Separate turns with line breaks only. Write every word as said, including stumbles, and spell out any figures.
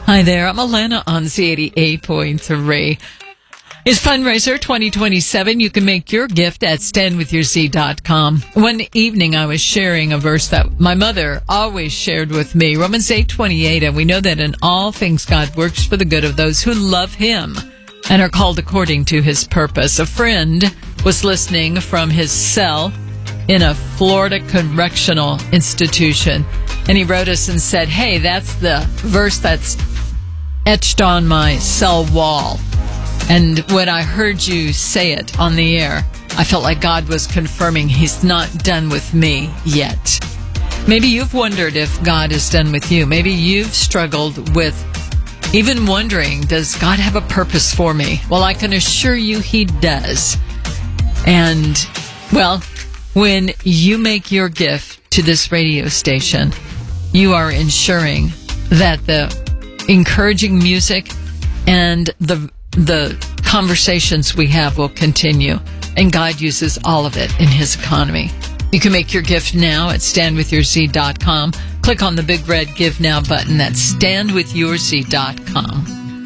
Hi there, I'm Alana on Z eighty-eight point three. It's Fundraiser twenty twenty-seven. You can make your gift at stand with your z dot com. One evening I was sharing a verse that my mother always shared with me, Romans eight twenty-eight, and we know that in all things God works for the good of those who love Him and are called according to His purpose. A friend was listening from his cell in a Florida correctional institution, and he wrote us and said, hey, that's the verse that's etched on my cell wall. And when I heard you say it on the air, I felt like God was confirming He's not done with me yet. Maybe you've wondered if God is done with you. Maybe you've struggled with even wondering, does God have a purpose for me? Well, I can assure you He does. And, well, when you make your gift to this radio station, you are ensuring that the encouraging music and the the conversations we have will continue, and God uses all of it in His economy. You can make your gift now at stand with your z dot com. Click on the big red Give Now button. That's stand with your z dot com.